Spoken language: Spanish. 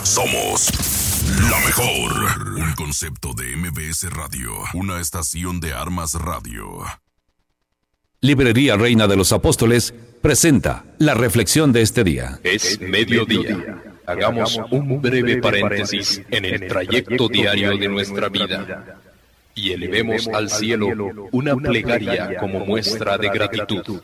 Somos la mejor. Un concepto de MBS Radio. Una estación de Armas Radio. Librería Reina de los Apóstoles presenta la reflexión de este día. Es mediodía. Hagamos un breve paréntesis en el trayecto diario de nuestra vida y elevemos al cielo una plegaria como muestra de gratitud.